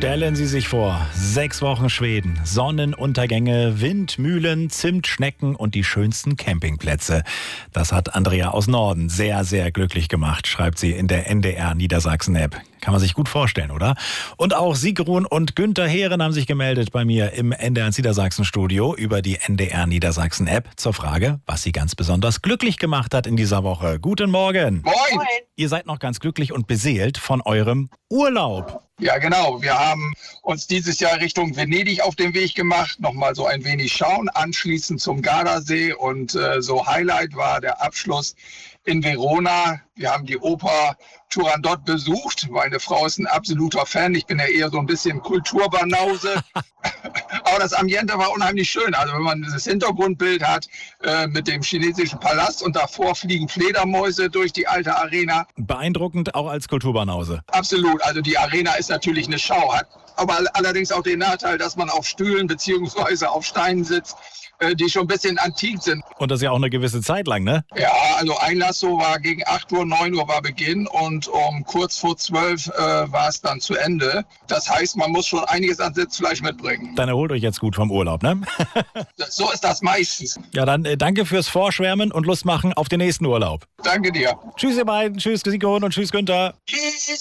Stellen Sie sich vor, 6 Wochen Schweden, Sonnenuntergänge, Windmühlen, Zimtschnecken und die schönsten Campingplätze. Das hat Andrea aus Norden sehr, sehr glücklich gemacht, schreibt sie in der NDR Niedersachsen-App. Kann man sich gut vorstellen, oder? Und auch Sigrun und Günther Heeren haben sich gemeldet bei mir im NDR Niedersachsen-Studio über die NDR Niedersachsen-App zur Frage, was sie ganz besonders glücklich gemacht hat in dieser Woche. Guten Morgen. Moin. Ihr seid noch ganz glücklich und beseelt von eurem Urlaub. Ja, genau. Wir haben uns dieses Jahr Richtung Venedig auf den Weg gemacht, nochmal so ein wenig schauen, anschließend zum Gardasee und so Highlight war der Abschluss in Verona. Wir haben die Oper Turandot besucht. Meine Frau ist ein absoluter Fan. Ich bin ja eher so ein bisschen Kulturbanause. Aber das Ambiente war unheimlich schön. Also wenn man das Hintergrundbild hat mit dem chinesischen Palast und davor fliegen Fledermäuse durch die alte Arena. Beeindruckend auch als Kulturbanause. Absolut. Also die Arena ist natürlich eine Schau, hat aber allerdings auch den Nachteil, dass man auf Stühlen bzw. auf Steinen sitzt, die schon ein bisschen antik sind. Und das ja auch eine gewisse Zeit lang, ne? Ja, also Einlass so war gegen 8 Uhr, 9 Uhr war Beginn und um kurz vor 12 war es dann zu Ende. Das heißt, man muss schon einiges an Sitzfleisch mitbringen. Dann erholt euch jetzt gut vom Urlaub, ne? So ist das meistens. Ja, dann danke fürs Vorschwärmen und Lust machen auf den nächsten Urlaub. Danke dir. Tschüss ihr beiden, tschüss Sigrun und tschüss Günther. Tschüss.